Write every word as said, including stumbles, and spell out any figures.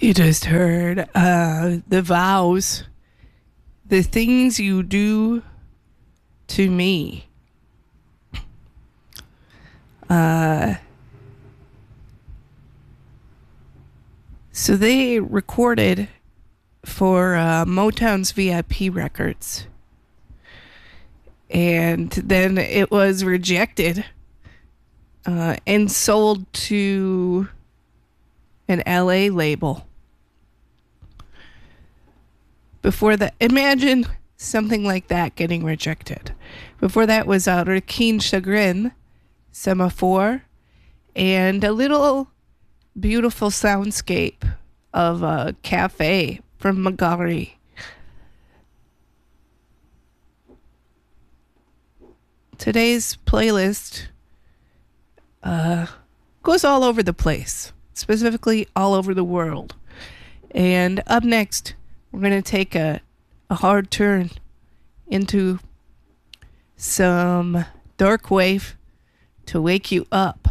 You just heard uh, the vows, the things you do to me. Uh, so they recorded for uh, Motown's V I P Records, and then it was rejected uh, and sold to an L A label. Before that, imagine something like that getting rejected. Before that was uh, Rakin Chagrin, Semaphore, and a little beautiful soundscape of a cafe from Magari. Today's playlist uh, goes all over the place, specifically all over the world. And up next, we're going to take a, a hard turn into some dark wave to wake you up.